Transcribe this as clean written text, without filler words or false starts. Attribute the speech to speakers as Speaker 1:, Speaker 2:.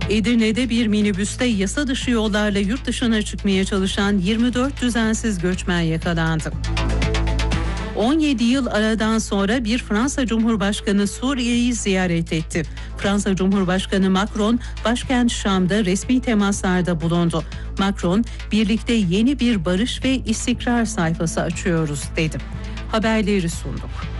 Speaker 1: Edirne'de bir minibüste yasa dışı yollarla yurt dışına çıkmaya çalışan 24 düzensiz göçmen yakalandı. 17 yıl aradan sonra bir Fransa Cumhurbaşkanı Suriye'yi ziyaret etti. Fransa Cumhurbaşkanı Macron, başkent Şam'da resmi temaslarda bulundu. Macron, birlikte yeni bir barış ve istikrar sayfası açıyoruz dedi. Haberleri sunduk.